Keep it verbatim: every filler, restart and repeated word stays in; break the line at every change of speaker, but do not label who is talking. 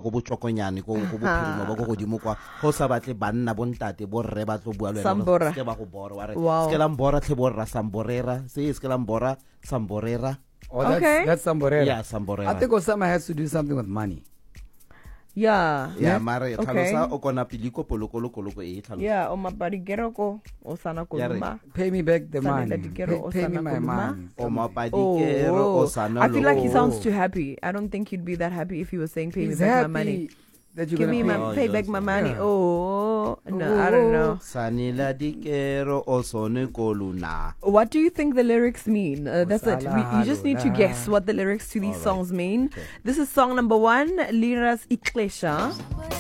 go botsokonyane go go bophirimo ba go godimo kwa go sa batle banna bontate bo rre ba tlo bua le
Sambora.
ke ba go bora wa re
Wow.
ke la mbora tle borra samborera se is ke la mbora samborera
Oh, that's,
Okay.
that's Samborera.
yeah samborera
I think Osama has to do something with money.
Yeah.
yeah mare
Okay.
tlhalosa o kona piliko polokolo koloko e tlhalosa
Yeah, o mapadigero ko o sana
Ya re.
koluma.
Pay me back the
Sanela
money.
dikero
Pay, pay me
osana
my
koluma.
money.
o mapadikero o sana
I feel like he
lo-
sounds too happy. I don't think he'd be that happy if he was saying pay
He's
me back
happy
my money.
that you're
Give me
gonna
my
pay.
Oh,
pay
yes.
back my money.
Yeah.
Oh no, I don't know.
sanila dikero o sone koluna
What do you think the lyrics mean? Uh, that's it. We, you just need to
Osala
guess what the lyrics to these songs mean. This is song number one, Liras Iklesha.